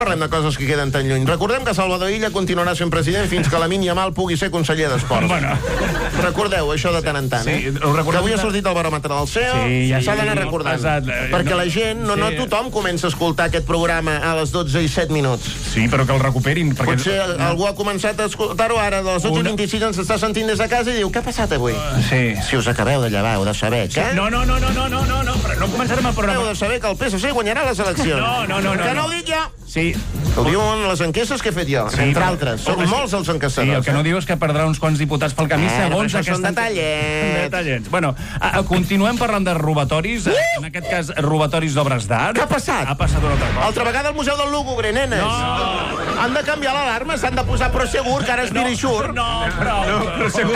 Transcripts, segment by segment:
Parlem de coses que queden tan lluny. Recordem que Salvador Illa continuarà sent president fins que Lamine Yamal pugui ser conseller d'Esports. Bueno. Recordeu això de tant en tant, Sí, ho recordem. Que avui ha sortit el baròmetre del CEO, s'ha d'anar recordant. Perquè la gent, no tothom comença a escoltar aquest programa a les 12 i 7 minuts. Sí, però que el recuperin. Potser algú ha començat a escoltar-ho ara, de les 12:26 ens està sentint des de casa i diu, què ha passat avui? Sí. Si us acabeu de llevar, heu de saber que... No, però no començarem el programa. Heu de saber que el PSC guanyarà les eleccions. No. Que no ho dic jo. Sí. Ho diuen les enquestes que he fet jo, entre altres. Són molts els encaçadors. Sí, el que no diu és que perdrà uns quants diputats pel camí segons aquesta... Són detallets. Bueno, continuem parlant de robatoris, en aquest cas robatoris d'obres d'art. Què ha passat? Ha passat una altra cosa. Altra vegada al Museu del Lúgubre, nenes. No. Han de canviar l'alarma, s'han de posar Prosegur, que ara és Pirixur. No, Prosegur.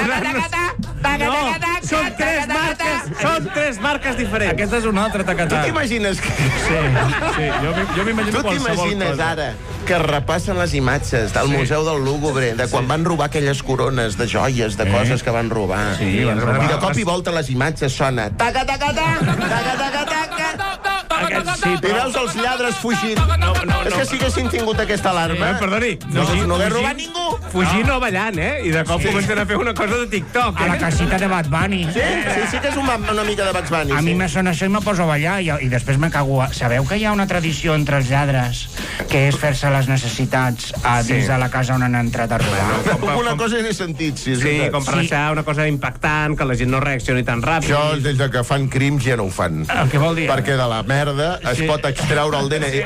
Són tres marques diferents. Aquesta és una altra tacatà. Tu t'imagines que... Sí, jo m'imagino Tu qualsevol t'imagines cosa. ara que repassen les imatges del Museu del Lúgubre, de quan van robar aquelles corones de joies, de coses que van robar. Sí, van robar. I de cop i volta les imatges sona taca, taca, taca, taca, taca, taca. I veus els lladres fugint. És que si haguessin tingut aquesta alarma... Perdoni. No hagués robat ningú. Fugint o ballant, I de cop comencen a fer una cosa de TikTok. A la casita de Bad Bunny. Sí que és una mica de Bugs Bunny. A mi me sona això i me poso a ballar i després me cago. Sabeu que hi ha una tradició entre els lladres que és fer-se les necessitats dins de la casa on han entrat a robar? Una cosa he sentit, sí. Sí, com per deixar una cosa impactant, que la gent no reaccioni tan ràpid. Això, des de que fan crims, ja no ho fan. Què vol dir? Perquè de la merda es pot extreure el DNI.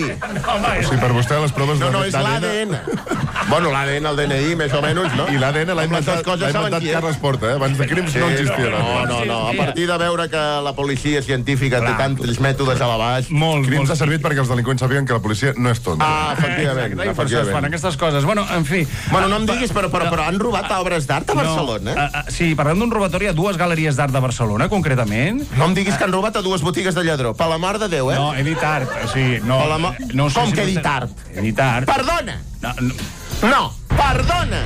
Sí, per vostè les proves No, és l'ADN. Bueno, l'ADN, el DNI, més o menys, no? I l'ADN l'ha inventat Carles Porta, Abans de crims no existia. No. A partir de veure que la policia científica té tants mètodes elevats... Crims ha servit perquè els delinqüents sabien que la policia no és tonta. Efectivament. Per això es fan aquestes coses. Bueno, en fi... Bueno, no em diguis, però han robat obres d'art a Barcelona? Sí, parlem d'un robatori a 2 galeries d'art de Barcelona, concretament. No em diguis que han robat a 2 botigues de lladró. Per la mort de Déu, No, he dit art. Sí, no. Com que he dit art? He dit art. Perdona! No, perdona!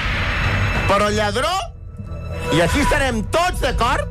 Però lladró... I aquí estarem tots d'acord?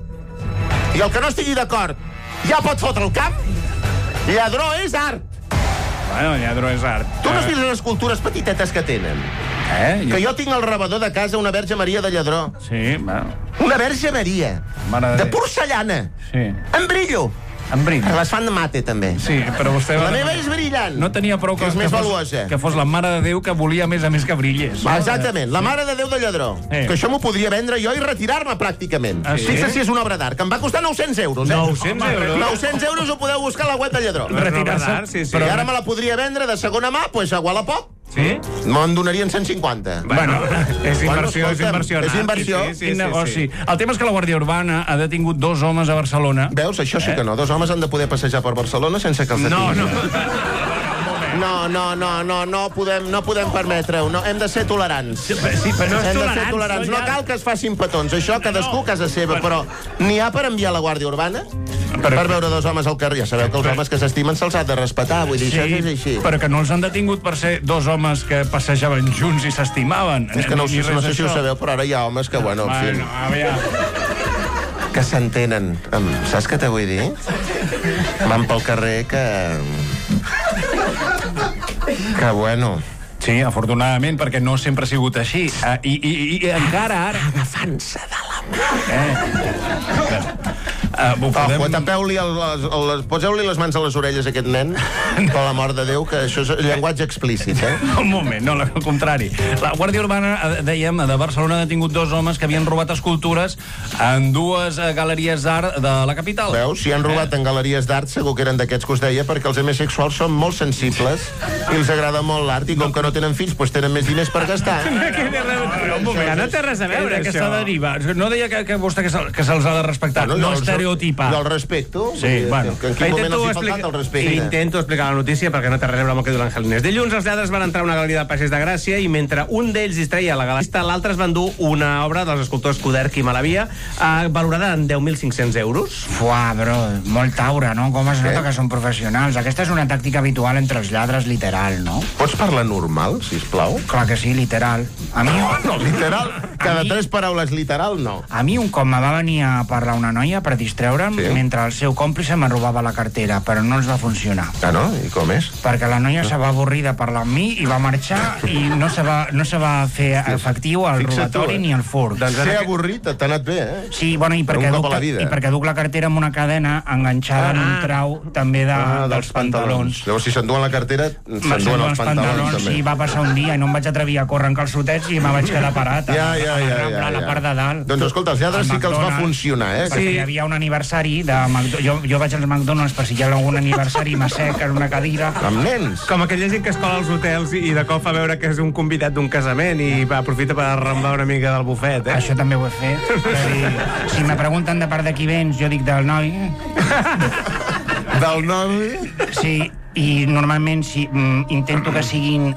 I el que no estigui d'acord ja pot fotre el camp? Lladró és art! Bueno, lladró és art. Tu no has vist les escultures petitetes que tenen? Que jo tinc al rebedor de casa una Verge Maria de lladró. Sí, bueno. Una Verge Maria. De porcellana. Sí. En brillo. En brillo. Les fan de mate, també. Sí, però vostè... La meva és brillant. No tenia prou que és més valuosa. Que fos la Mare de Déu que volia, a més que brillés. Exactament, la Mare de Déu de lladró. Que això m'ho podria vendre jo i retirar-me pràcticament. Fixa't si és una obra d'art, que em va costar 900 euros. 900 euros? 900 euros ho podeu buscar a la web de lladró. Retirar-se. I ara me la podria vendre de segona mà, doncs a Wallapop. Sí? Me'n donarien 150. Bueno, és inversió, és inversió. És inversió. Quin negoci. El tema és que la Guàrdia Urbana ha detingut 2 homes a Barcelona. Veus? Això sí que no. 2 homes han de poder passejar per Barcelona sense que els detinguin. No podem permetre-ho. No, hem de ser tolerants. Sí, però no és Hem de ser tolerants. No cal que es facin petons. Això, cadascú a casa seva. Però n'hi ha per enviar la Guàrdia Urbana? Per veure 2 homes al carrer. Ja sabeu que els homes que s'estimen se'ls ha de respetar. Vull dir, això és així. Però que no els han detingut per ser 2 homes que passejaven junts i s'estimaven. És que no sé si ho sabeu, però ara hi ha homes que, bueno, en fi... Que s'entenen. Saps què te vull dir? Van pel carrer que, bueno... Sí, afortunadament, perquè no sempre ha sigut així. I encara ara... Agafant-se de la mà. Poseu-li les mans a les orelles a aquest nen, per la mort de Déu, que això és llenguatge explícit, Un moment, no, al contrari. La Guàrdia Urbana, dèiem, de Barcelona ha detingut 2 homes que havien robat escultures en 2 galeries d'art de la capital. Veus? Si han robat en galeries d'art, segur que eren d'aquests que us deia, perquè els homosexuals són molt sensibles i els agrada molt l'art, i com que no tenen fills, doncs tenen més diners per gastar. Que no té res a veure, aquesta deriva. No deia que vostè que se'ls ha de respectar, no estereotipar. Jo el respecto. Sí, bueno. En quin moment els hi faltat el respecte? Intento explicar la notícia perquè no té res a veure amb el que diu l'Angelines. Dilluns els lladres van entrar a una galeria del Passeig de Gràcia i mentre un d'ells distreia la galerista, l'altre es va endur una obra dels escultors Coderch i Malavia valorada en 10.500 euros. Fuà, bro, molt taura, no? Com es nota que són professionals. Aquesta és una tàctica habitual entre els lladres, literal, no? Pots parlar normal, sisplau? Clar que sí, literal. A mi... No, literal. Cada 3 paraules literal, no. A mi un cop me va venir a parlar una noia per distreure treure'm mentre el seu còmplice me robava la cartera, però no ens va funcionar. Ah, no? I com és? Perquè la noia se va avorrir de parlar amb mi i va marxar i no se va fer efectiu el robatori ni el furt. Ser avorrit t'ha anat bé, eh? Sí, bueno, i perquè duc la cartera amb una cadena enganxada en un trau també dels pantalons. Llavors, si s'enduen la cartera, s'enduen els pantalons també. Sí, va passar un dia i no em vaig atrevir a córrer en calçotets i me vaig quedar parat a la part de dalt. Doncs escolta, els lladres sí que els va funcionar, eh? Perquè hi havia un aniversari de McDonald's. Jo vaig als McDonald's per si hi ha algun aniversari, m'assec en una cadira. Amb nens. Com aquella gent que es cola als hotels i de cop fa veure que és un convidat d'un casament i aprofita per arramblar una mica del bufet, eh? Això també ho he fet. Si me pregunten de part de qui vens, jo dic del noi. Del noi? Sí, i normalment intento que siguin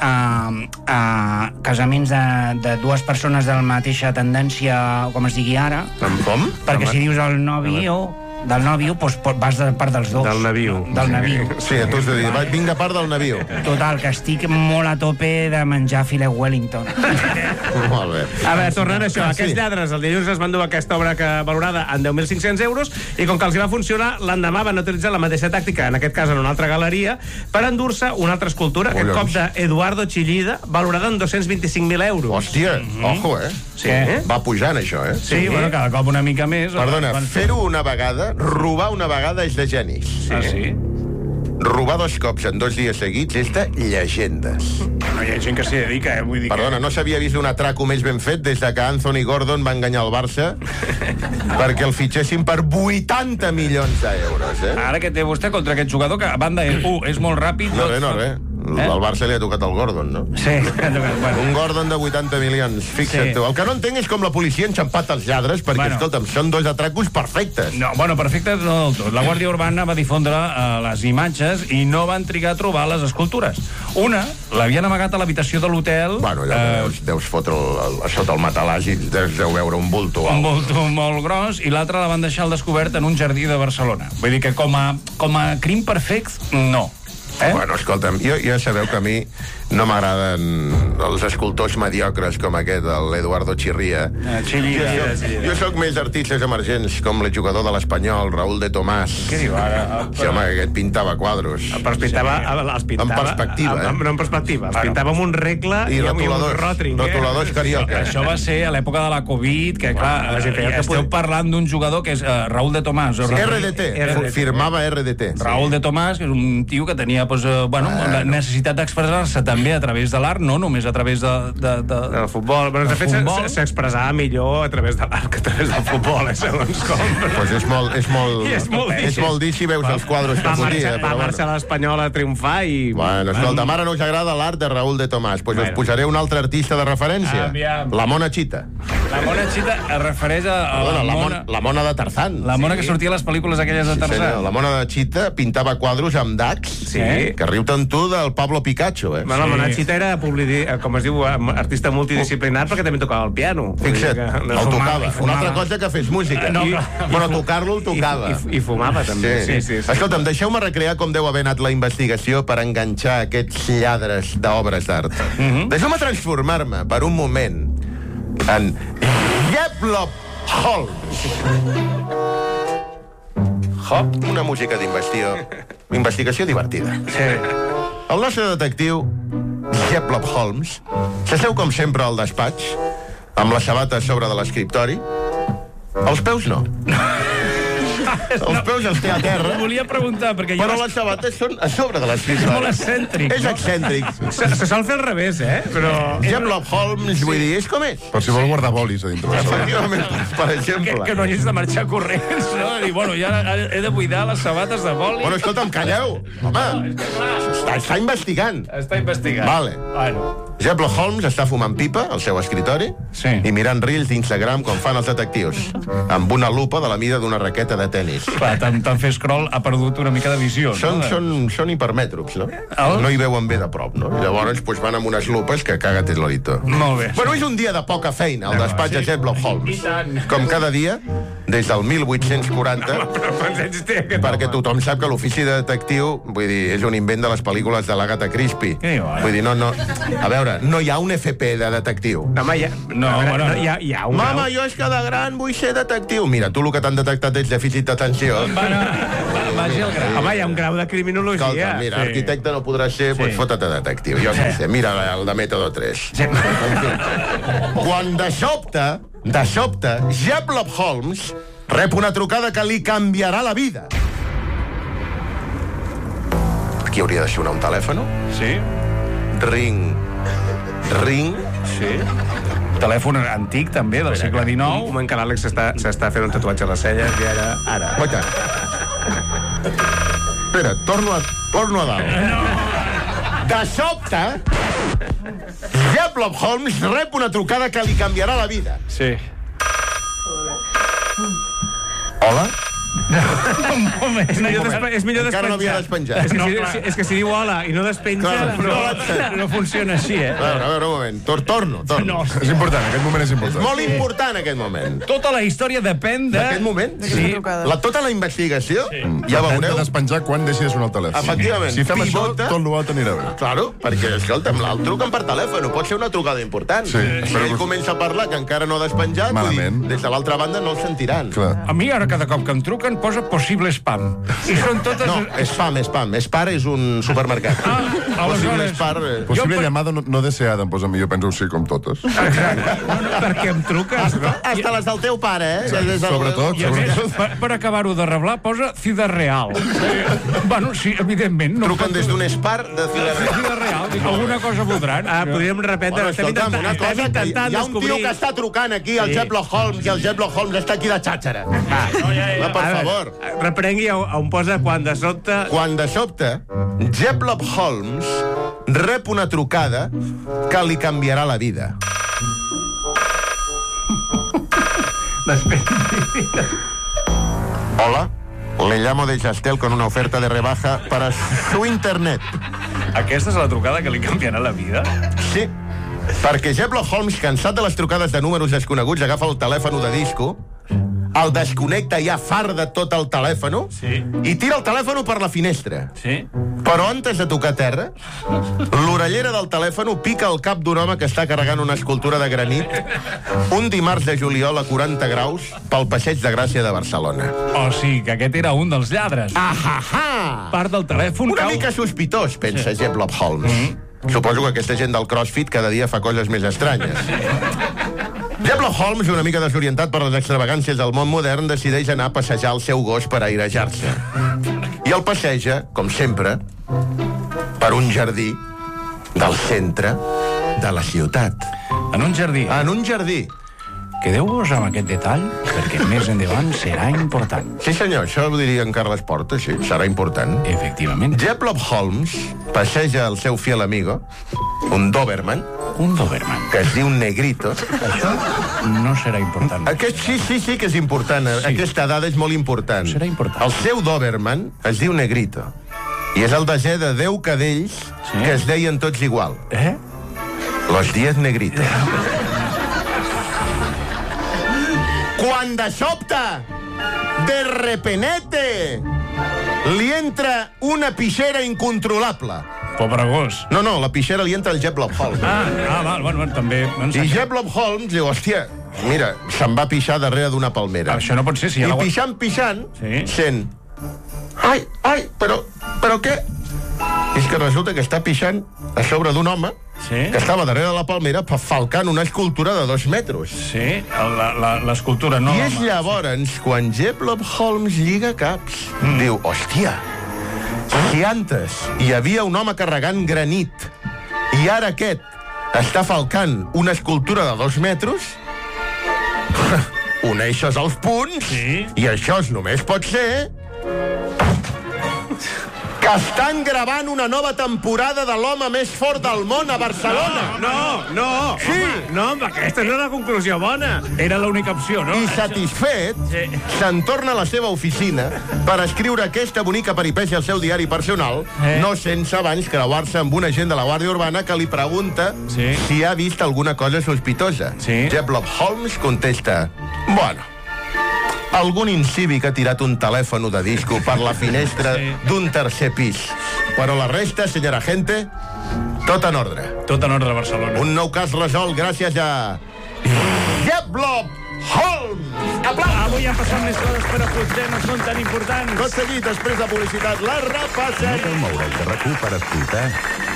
casaments de dues persones de la mateixa tendència, com es digui ara. Com? Perquè si dius el nòvio, doncs vas de part dels dos. Del naviu. Sí, tu has de dir, vinc de part del naviu. Total, que estic molt a tope de menjar filet Wellington. Molt bé. A veure, tornant a això, aquests lladres el dilluns es van dur aquesta obra valorada en 10.500 euros i com que els hi va funcionar, l'endemà van utilitzar la mateixa tàctica, en aquest cas en una altra galeria, per endur-se una altra escultura, aquest cop d'Eduardo Chillida, valorada en 225.000 euros. Hòstia, ojo, eh? Sí. Va pujant, això, eh? Sí, bueno, cada cop una mica més. Perdona, fer-ho una vegada, robar una vegada és de genis. Ah, sí? Robar 2 cops en 2 dies seguits és de llegendes. No hi ha gent que s'hi dedica, vull dir. Perdona, no s'havia vist un atraco més ben fet des de que Anthony Gordon va enganyar el Barça perquè el fitxessin per 80 milions d'euros, eh? Ara què té vostè contra aquest jugador que, a banda, és molt ràpid... No res. Al Barça li ha tocat el Gordon, no? Sí, ha tocat, bueno. Un Gordon de 80 milions, fixa't tu. El que no entenc és com la policia ha enxampat els lladres, perquè, escolta'm, són 2 atracos perfectes. No, bueno, perfectes no del tot. La Guàrdia Urbana va difondre les imatges i no van trigar a trobar les escultures. Una, l'havien amagat a l'habitació de l'hotel... Bueno, allò deus fotre sota el matalàs i deu veure un bulto. Un bulto molt gros, i l'altra la van deixar al descobert en un jardí de Barcelona. Vull dir que com a crim perfect, no. Bueno, escolta'm, ja sabeu que a mi no m'agraden els escultors mediocres com aquest, l'Eduardo Chillida. Jo sóc més artistes emergents, com el jugador de l'Espanyol, Raúl de Tomàs. Què diu ara? Sí, home, aquest pintava quadros. Els pintava en perspectiva, No en perspectiva, els pintava amb un regle i un ròtring. Rotuladors carioca. Això va ser a l'època de la Covid, que clar, esteu parlant d'un jugador que és Raúl de Tomàs. RDT, firmava RDT. Raúl de Tomàs, que és un tio que tenia la necessitat d'expressar-se també a través de l'art, no només a través del futbol. Però de fet s'expressava millor a través de l'art que a través del futbol, segons com. Doncs és molt dir si veus els quadros que fotia. Va marxar l'Espanyol a triomfar i... Bueno, escolta, ara no us agrada l'art de Raúl de Tomàs. Doncs us posaré un altre artista de referència. La Mona Chita. La Mona Chita es refereix a la Mona de Tarzán. La Mona que sortia a les pel·lícules aquelles de Tarzán. La Mona de Chita pintava quadros amb dacs, que riu-te'n tu del Pablo Picacho, eh? La Mona Chita era, com es diu, artista multidisciplinar perquè també tocava el piano. Fixa't, el tocava. Una altra cosa que fes música. Bueno, tocar-lo el tocava. I fumava, també. Escolta'm, deixeu-me recrear com deu haver anat la investigació per enganxar aquests lladres d'obres d'art. Deixeu-me transformar-me per un moment en Sherlock Holmes. Una música d'investigació divertida. El nostre detectiu, Sherlock Holmes, s'asseu com sempre al despatx, amb les sabates sobre de l'escriptori. Els peus no. Els peus els té a terra. Volia preguntar, perquè però les sabates són a sobre de l'escriptori. És molt excèntric. És excèntric. Se sol fer al revés, però... Sherlock Holmes, vull dir, és com és. Per si vol guardar bolis a dintre. Efectivament, per exemple. Que no hagis de marxar corrents, no? I, bueno, ja he de buidar les sabates de boli. Bueno, escolta'm, calleu. Home, està investigant. Està investigant. Vale. Bueno. Sherlock Holmes està fumant pipa al seu escritori i mirant reels d'Instagram com fan els detectius, amb una lupa de la mida d'una raqueta de tenis. Clar, tant fer scroll ha perdut una mica de visió. Són hipermètrops, no? No hi veuen bé de prop, no? I llavors van amb unes lupes que caga't l'olito. Molt bé. Bueno, és un dia de poca feina al despatx de Sherlock Holmes. Com cada dia, des del 1840, perquè tothom sap que l'ofici de detectiu, vull dir, és un invent de les pel·lícules de l'Agatha Christie. Vull dir, no... A veure, no hi ha un FP de detectiu. No, home, hi ha un... Mama, jo és que de gran vull ser detectiu. Mira, tu el que t'han detectat és dèficit d'atenció. Vagi al gra. Home, hi ha un grau de criminologia. Escolta, mira, arquitecte no podràs ser, doncs fota-te detectiu. Jo què sé, mira el de Método 3. Quan de sobte, Sherlock Holmes rep una trucada que li canviarà la vida. Aquí hauria de sonar un telèfon? Sí. Ring. Sí. Telèfon antic, també, del segle XIX. Un moment que l'Àlex s'està fent un tatuatge a les celles i ara... Guaita. Espera, torno a dalt. De sobte, Sherlock Holmes rep una trucada que li canviarà la vida. Sí. Hola? És millor Encara no havia despenjar. despenjat. És que si diu hola i no despenja... No funciona així, A veure, un moment. Torno. És important, aquest moment és important. Molt important, aquest moment. Tota la història depèn D'aquest moment? Sí. Tota la investigació? Ja Depèn de veureu. despenjar quan deixi de sonar el telèfon. Efectivament. Si fem això, Pivota. tot l'altre anirà bé. Claro, perquè, escolta'm, el truquen per telèfon, pot ser una trucada important. Sí. Si ell comença a parlar que encara no ha despenjat, vull dir, Malament. des de l'altra banda no el sentiran. Clar. A mi, ara, cada cop que em truquen, posa possible spam. I són totes... No, spam. Spar és un supermercat. Possible aleshores... spar... Possible llamada no deseada, em posa a mi, jo penso sí, com totes. Perquè em truques, no? Hasta les del teu pare, eh? Sobretot. I a més, per acabar-ho de reblar, posa Ciudad Real. Bueno, sí, evidentment. No Truquen des d'un spar de Ciudad Real. Ciudad Real. Dic, alguna cosa voldran. Podríem reprendre. Bueno, escolta'm, una cosa, Estem intentant hi ha un tio descobrir... que està trucant aquí al Sherlock Holmes i el Sherlock Holmes està aquí de xàxera. Va, per favor. Reprengui on posa quan de sobte... Quan de sobte, Sherlock Holmes rep una trucada que li canviarà la vida. Hola, le llamo de Chastel con una oferta de rebaja para su internet. Aquesta és la trucada que li canviarà la vida? Sí, perquè Sherlock Holmes, cansat de les trucades de números desconeguts, agafa el telèfon de disco, el desconnecta ja farda tot el telèfon i tira el telèfon per la finestra. Sí. Però antes de tocar terra, l'orellera del telèfon pica el cap d'un home que està carregant una escultura de granit un dimarts de juliol a 40 graus pel Passeig de Gràcia de Barcelona. O sigui, que aquest era un dels lladres. Ahaha! Part del telèfon Una cau... mica sospitós, pensa Sherlock Holmes. Suposo que aquesta gent del CrossFit cada dia fa coses més estranyes. Sherlock Holmes, una mica desorientat per les extravagàncies del món modern, decideix anar a passejar el seu gos per airejar-se. I el passeja, com sempre, per un jardí del centre de la ciutat. En un jardí. En un jardí. Quedeu-vos amb aquest detall, perquè més endavant serà important. Sí, senyor, això ho diria en Carles Porta, sí, serà important. Efectivament. Sherlock Holmes passeja el seu fiel amigo, un Doberman, Un Doberman. que es diu Negrito. Això no serà important. Aquest sí que és important. Sí. Aquesta dada és molt important. Serà important. El seu Doberman es diu Negrito. I és el desè de 10 cadells que es deien tots igual. Los 10 Negritos. Quan de sobte, de repenete, li entra una pixera incontrolable. Pobre gos. No, la pixera li entra al Sherlock Holmes. Val, bueno, també... I Sherlock Holmes diu, hòstia, mira, se'n va pixar darrere d'una palmera. Això no pot ser, si I ja pixant, Sí. sent... Ai, però què? És que resulta que està pixant a sobre d'un home que estava darrere de la palmera falcant una escultura de 2 metres. Sí, l'escultura no... I és llavors quan Sherlock Holmes lliga caps. Diu, hòstia, si antes hi havia un home carregant granit i ara aquest està falcant una escultura de 2 metres, uneixes els punts i això només pot ser que estan gravant una nova temporada de l'home més fort del món a Barcelona. No, Sí. home, no, aquesta no és una conclusió bona. Era l'única opció, no? I satisfet, se'n torna a la seva oficina per escriure aquesta bonica peripècia al seu diari personal, no sense abans creuar-se amb un agent de la Guàrdia Urbana que li pregunta si ha vist alguna cosa sospitosa. Sí. Sherlock Holmes contesta, bueno, Algun incívic ha tirat un telèfon de disco per la finestra d'un tercer pis. Però la resta, senyora gente, tot en ordre. Tot en ordre a Barcelona. Un nou cas resolt gràcies a... Sherlock Holmes! Aplausos! Avui han passat més coses, però potser no són tan importants. Tot seguit, després de publicitat, la repassem. No cal moure's de RAC1 per escoltar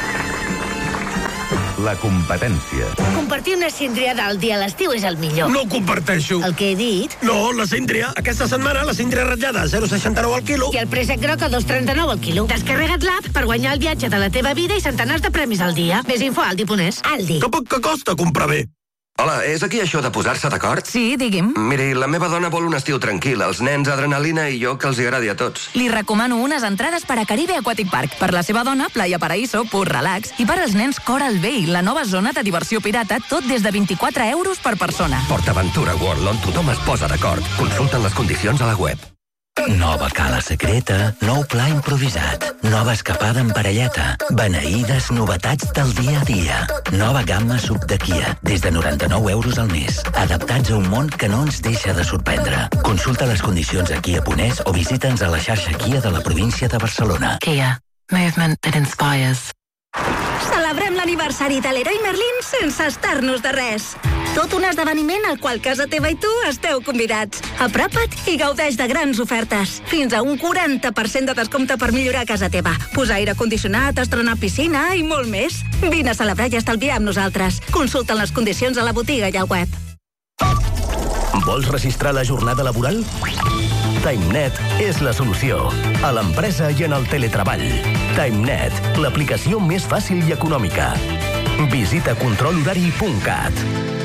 La competència. Compartir una síndria al dia a l'estiu és el millor. No ho comparteixo. El que he dit? No, la síndria. Aquesta setmana la síndria ratllada a 0,69 al quilo. I el préssec groc a 2,39 al quilo. Descarrega't l'app per guanyar el viatge de la teva vida i centenars de premis al dia. Més info a Aldi.es. Aldi. Que poc que costa comprar bé. Hola, és aquí això de posar-se d'acord? Sí, digui'm. Miri, la meva dona vol un estiu tranquil, els nens adrenalina i jo que els hi agradi a tots. Li recomano unes entrades per a Caribe Aquatic Park. Per la seva dona, Playa Paraíso, pur relax. I per als nens, Coral Bay, la nova zona de diversió pirata, tot des de 24 euros per persona. PortAventura World, on tothom es posa d'acord. Consulten les condicions a la web. Nova cala secreta, nou pla improvisat, nova escapada en parelleta, beneïdes novetats del dia a dia. Nova gamma sub de Kia, des de 99 euros al mes. Adaptats a un món que no ens deixa de sorprendre. Consulta les condicions a Kia.es o visita'ns a la xarxa Kia de la província de Barcelona. Kia. Movement that inspires. Celebrem l'aniversari de l'Heroi Merlin sense estar-nos de res. Tot un esdeveniment al qual casa teva i tu esteu convidats. Apropa't i gaudeix de grans ofertes. Fins a un 40% de descompte per millorar casa teva. Posar aire condicionat, estrenar piscina i molt més. Vine a celebrar i estalviar amb nosaltres. Consulta les condicions a la botiga i al web. Vols registrar la jornada laboral? TimeNet és la solució. A l'empresa i en el teletreball. TimeNet, l'aplicació més fàcil i econòmica. Visita controlhorari.cat.